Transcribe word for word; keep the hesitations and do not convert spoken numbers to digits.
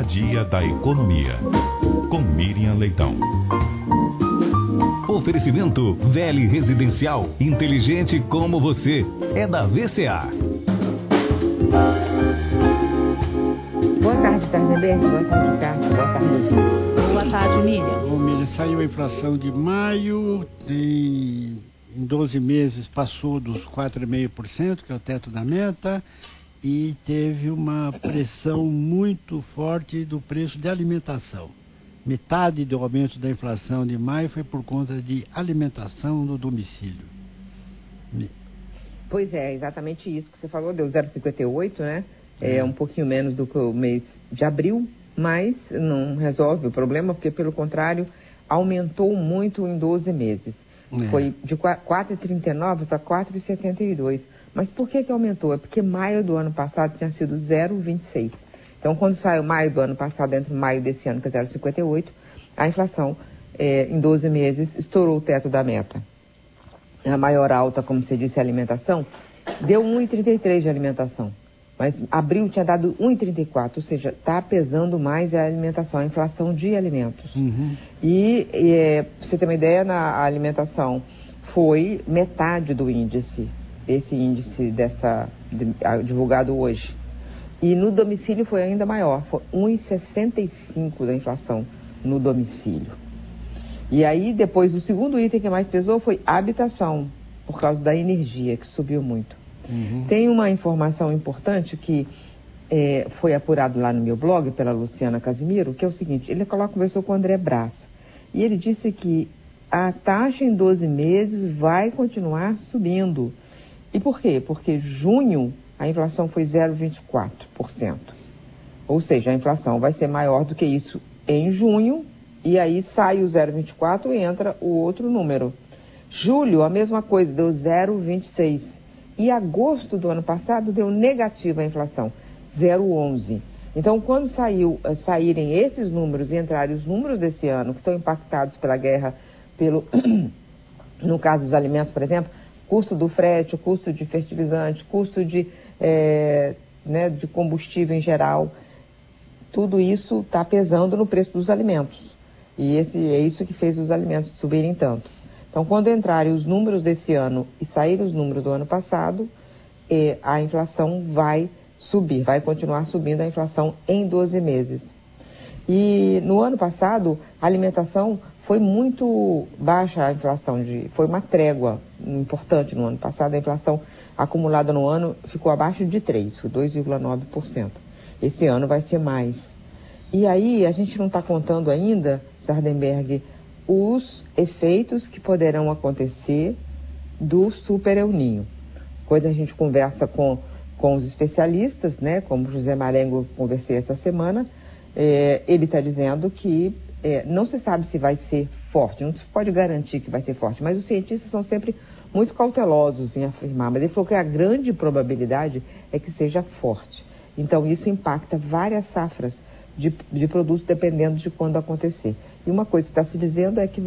dia a dia da economia. Com Miriam Leitão. Oferecimento Vele Residencial, inteligente como você. É da V C A. Boa tarde, Sardenberg. Boa tarde, Cássio. Boa tarde, ouvintes. Boa tarde, Miriam. Bom, Miriam, saiu a inflação de maio, tem, em doze meses passou dos quatro vírgula cinco por cento, que é o teto da meta, e teve uma pressão muito forte do preço de alimentação. Metade do aumento da inflação de maio foi por conta de alimentação no domicílio. Pois é, exatamente isso que você falou, deu zero vírgula cinquenta e oito, né? É um pouquinho menos do que o mês de abril, mas não resolve o problema, porque, pelo contrário, aumentou muito em doze meses. É. Foi de quatro vírgula trinta e nove para quatro vírgula setenta e dois. Mas por que que aumentou? É porque maio do ano passado tinha sido zero vírgula vinte e seis. Então, quando saiu maio do ano passado, entre maio desse ano, que é zero vírgula cinquenta e oito, a inflação, é, em doze meses, estourou o teto da meta. A maior alta, como você disse, é a alimentação, deu um vírgula trinta e três de alimentação. Mas abril tinha dado um vírgula trinta e quatro, ou seja, está pesando mais a alimentação, a inflação de alimentos. Uhum. E, e é, para você ter uma ideia, na alimentação foi metade do índice, esse índice dessa, de, divulgado hoje. E no domicílio foi ainda maior, foi um vírgula sessenta e cinco da inflação no domicílio. E aí, depois, o segundo item que mais pesou foi a habitação, por causa da energia, que subiu muito. Uhum. Tem uma informação importante que é, foi apurado lá no meu blog pela Luciana Casimiro, que é o seguinte: ele conversou com o André Braça e ele disse que a taxa em doze meses vai continuar subindo. E por quê? Porque junho a inflação foi zero vírgula vinte e quatro por cento, ou seja, a inflação vai ser maior do que isso em junho, e aí sai o zero vírgula vinte e quatro e entra o outro número. Julho, a mesma coisa, deu zero vírgula vinte e seis. E agosto do ano passado deu negativa a inflação, zero vírgula onze. Então, quando saiu, saírem esses números e entrarem os números desse ano, que estão impactados pela guerra, pelo, no caso dos alimentos, por exemplo, custo do frete, custo de fertilizante, custo de, é, né, de combustível em geral, tudo isso está pesando no preço dos alimentos. E esse, é isso que fez os alimentos subirem tanto. Então, quando entrarem os números desse ano e saírem os números do ano passado, eh, a inflação vai subir, vai continuar subindo a inflação em doze meses. E no ano passado, a alimentação foi muito baixa, a inflação, de, foi uma trégua importante no ano passado. A inflação acumulada no ano ficou abaixo de três, foi dois vírgula nove por cento. Esse ano vai ser mais. E aí, a gente não está contando ainda, Sardenberg, os efeitos que poderão acontecer do Super El Niño. Quando a gente conversa com, com os especialistas, né, como José Marengo, conversei essa semana, é, ele está dizendo que é, não se sabe se vai ser forte, não se pode garantir que vai ser forte, mas os cientistas são sempre muito cautelosos em afirmar, mas ele falou que a grande probabilidade é que seja forte. Então isso impacta várias safras de, de produtos dependendo de quando acontecer. E uma coisa que está se dizendo é que